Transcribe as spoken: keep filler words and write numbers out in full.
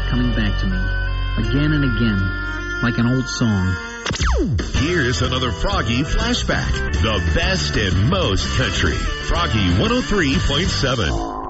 coming back to me, again and again, like an old song. Here's another Froggy flashback. The best and most country. Froggy one oh three point seven.